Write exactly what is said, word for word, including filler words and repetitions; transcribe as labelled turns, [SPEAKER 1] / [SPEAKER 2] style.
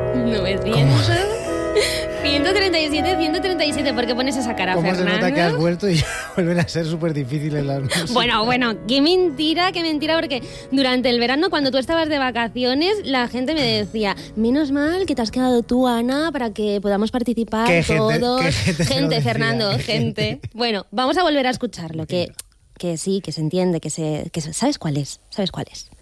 [SPEAKER 1] novecientos, ciento treinta y siete, ciento treinta y siete. ¿Por qué pones esa cara,
[SPEAKER 2] ¿Cómo
[SPEAKER 1] Fernando?
[SPEAKER 2] se nota que has vuelto y ya vuelven a ser súper difíciles las músicas?
[SPEAKER 1] Bueno, bueno, qué mentira, qué mentira, porque durante el verano, cuando tú estabas de vacaciones, la gente me decía, menos mal que te has quedado tú, Ana, para que podamos participar
[SPEAKER 2] ¿Qué gente,
[SPEAKER 1] todos.
[SPEAKER 2] qué gente te lo
[SPEAKER 1] gente
[SPEAKER 2] decía?
[SPEAKER 1] Fernando,
[SPEAKER 2] ¿Qué
[SPEAKER 1] gente.
[SPEAKER 2] gente?
[SPEAKER 1] Bueno, vamos a volver a escucharlo, que, que sí, que se entiende, que se, que se- ¿sabes cuál es? ¿Sabes cuál es?